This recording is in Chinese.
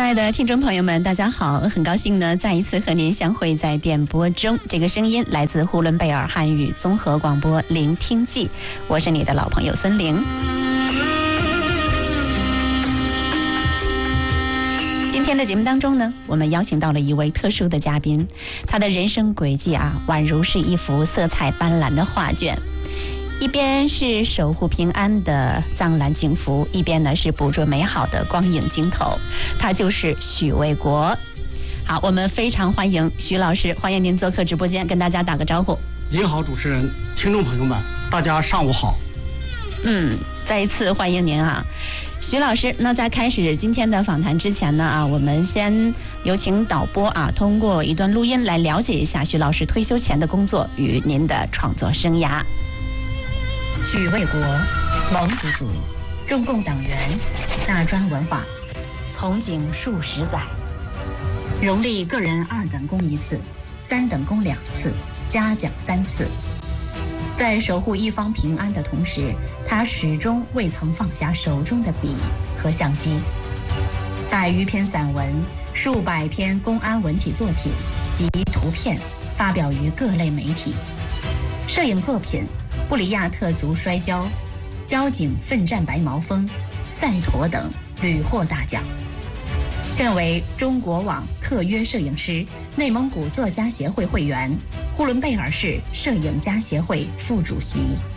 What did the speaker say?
爱的听众朋友们，大家好，很高兴呢再一次和您相会在电波中。这个声音来自呼伦贝尔汉语综合广播聆听记，我是你的老朋友孙玲。今天的节目当中呢，我们邀请到了一位特殊的嘉宾，他的人生轨迹宛如是一幅色彩斑斓的画卷。一边是守护平安的藏蓝警服，一边呢是捕捉美好的光影镜头，他就是许卫国。好，我们非常欢迎许老师，欢迎您做客直播间，跟大家打个招呼。 您好，主持人，听众朋友们，大家上午好。 再一次欢迎您许老师。那在开始今天的访谈之前呢我们先有请导播通过一段录音来了解一下许老师退休前的工作与您的创作生涯。许卫国，蒙古族，中共党员，大专文化，从警数十载，荣立个人2等功1次，3等功2次，嘉奖3次。在守护一方平安的同时，他始终未曾放下手中的笔和相机。100余篇散文，数百篇公安文体作品及图片发表于各类媒体。摄影作品布里亚特族摔跤、交警奋战白毛峰、赛陀等屡获大奖。现为中国网特约摄影师、内蒙古作家协会会员、呼伦贝尔市摄影家协会副主席。